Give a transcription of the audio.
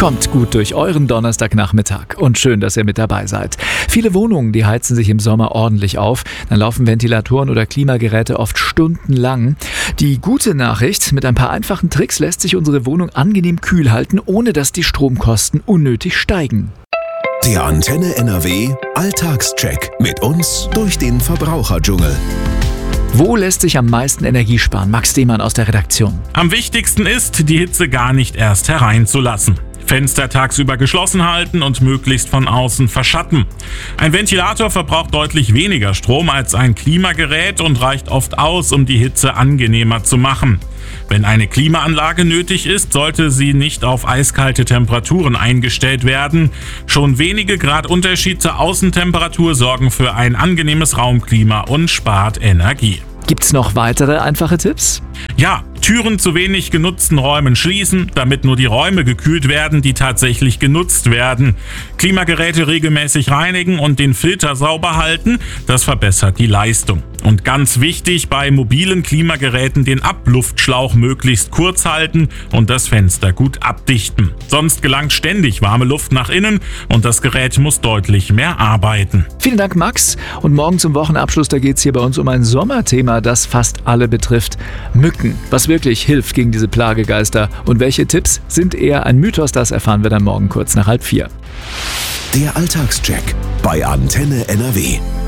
Kommt gut durch euren Donnerstagnachmittag und schön, dass ihr mit dabei seid. Viele Wohnungen, die heizen sich im Sommer ordentlich auf. Dann laufen Ventilatoren oder Klimageräte oft stundenlang. Die gute Nachricht, mit ein paar einfachen Tricks lässt sich unsere Wohnung angenehm kühl halten, ohne dass die Stromkosten unnötig steigen. Der Antenne NRW Alltagscheck mit uns durch den Verbraucherdschungel. Wo lässt sich am meisten Energie sparen? Max Demann aus der Redaktion. Am wichtigsten ist, die Hitze gar nicht erst hereinzulassen. Fenster tagsüber geschlossen halten und möglichst von außen verschatten. Ein Ventilator verbraucht deutlich weniger Strom als ein Klimagerät und reicht oft aus, um die Hitze angenehmer zu machen. Wenn eine Klimaanlage nötig ist, sollte sie nicht auf eiskalte Temperaturen eingestellt werden. Schon wenige Grad Unterschied zur Außentemperatur sorgen für ein angenehmes Raumklima und spart Energie. Gibt's noch weitere einfache Tipps? Ja, Türen zu wenig genutzten Räumen schließen, damit nur die Räume gekühlt werden, die tatsächlich genutzt werden. Klimageräte regelmäßig reinigen und den Filter sauber halten, das verbessert die Leistung. Und ganz wichtig, bei mobilen Klimageräten den Abluftschlauch möglichst kurz halten und das Fenster gut abdichten. Sonst gelangt ständig warme Luft nach innen und das Gerät muss deutlich mehr arbeiten. Vielen Dank, Max. Und morgen zum Wochenabschluss, da geht's hier bei uns um ein Sommerthema, das fast alle betrifft. Mücken. Was wirklich hilft gegen diese Plagegeister und welche Tipps sind eher ein Mythos, das erfahren wir dann morgen kurz nach 3:30. Der Alltagscheck bei Antenne NRW.